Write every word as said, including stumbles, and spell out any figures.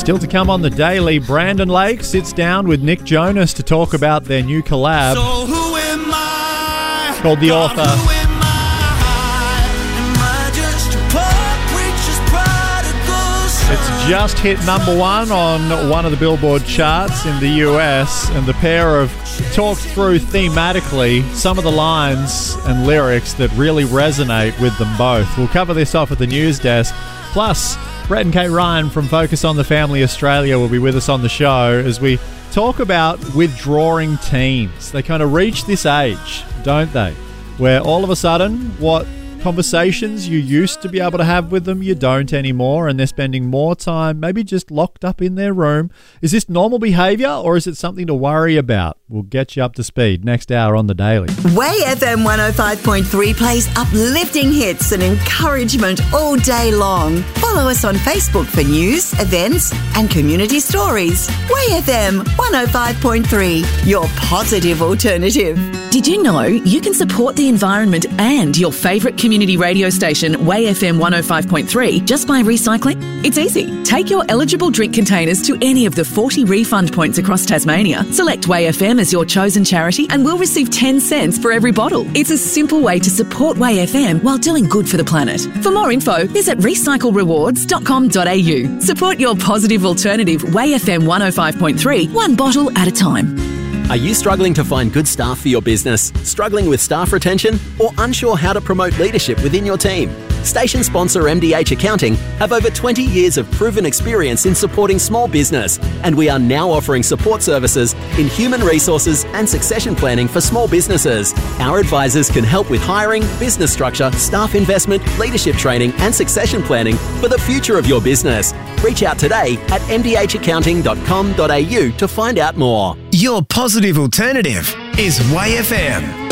Still to come on the Daily, Brandon Lake sits down with Nick Jonas to talk about their new collab So who am I? called The God, Author. who am I? Am I just a pup with just prodigal son? It's just hit number one on one of the Billboard charts in the U S, and the pair have talked through thematically some of the lines and lyrics that really resonate with them both. We'll cover this off at the news desk. Plus, Brett and Kate Ryan from Focus on the Family Australia will be with us on the show as we talk about withdrawing teens. They kind of reach this age, don't they, where all of a sudden what conversations you used to be able to have with them, you don't anymore, and they're spending more time maybe just locked up in their room. Is this normal behaviour or is it something to worry about? We'll get you up to speed next hour on The Daily. Way F M one oh five point three plays uplifting hits and encouragement all day long. Follow us on Facebook for news, events and community stories. Way F M one oh five point three, your positive alternative. Did you know you can support the environment and your favourite community radio station, Way F M one oh five point three, just by recycling? It's easy. Take your eligible drink containers to any of the forty refund points across Tasmania. Select Way F M as your chosen charity and we'll receive ten cents for every bottle. It's a simple way to support Way F M while doing good for the planet. For more info, visit recycle rewards dot com dot a u. Support your positive alternative, Way F M one oh five point three, one bottle at a time. Are you struggling to find good staff for your business? Struggling with staff retention? Or unsure how to promote leadership within your team? Station sponsor M D H Accounting have over twenty years of proven experience in supporting small business, and we are now offering support services in human resources and succession planning for small businesses. Our advisors can help with hiring, business structure, staff investment, leadership training and succession planning for the future of your business. Reach out today at m d h accounting dot com dot a u to find out more. Your positive alternative is Way F M.